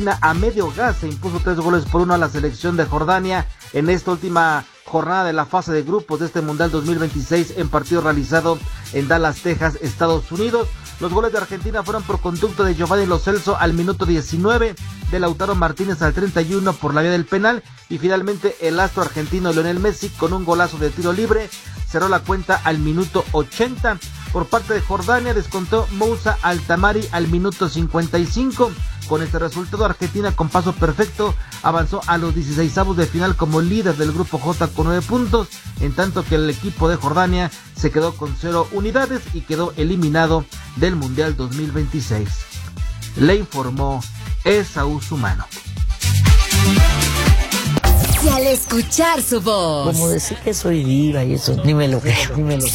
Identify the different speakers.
Speaker 1: A medio gas se impuso 3-1 a la selección de Jordania en esta última jornada de la fase de grupos de este Mundial 2026 en partido realizado en Dallas, Texas, Estados Unidos. Los goles de Argentina fueron por conducto de Giovanni Lo Celso al minuto 19, de Lautaro Martínez al 31 por la vía del penal, y finalmente el astro argentino Lionel Messi con un golazo de tiro libre cerró la cuenta al minuto 80. Por parte de Jordania descontó Moussa Altamari al minuto 55. Con este resultado, Argentina, con paso perfecto, avanzó a los 16avos de final como líder del grupo J con 9 puntos, en tanto que el equipo de Jordania se quedó con 0 unidades y quedó eliminado del Mundial 2026. Le informó Esaú Sumano.
Speaker 2: Y al escuchar su voz,
Speaker 3: como decir que soy diva y eso, ni me lo creo.